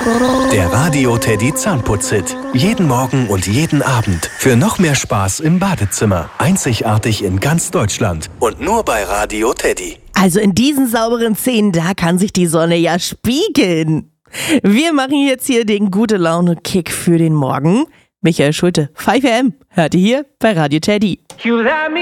Der Radio Teddy Zahnputz-Hit. Jeden Morgen und jeden Abend. Für noch mehr Spaß im Badezimmer. Einzigartig in ganz Deutschland. Und nur bei Radio Teddy. Also in diesen sauberen Zähnen, da kann sich die Sonne ja spiegeln. Wir machen jetzt hier den Gute-Laune-Kick für den Morgen. Michael Schulte, 5 AM, hört ihr hier bei Radio Teddy.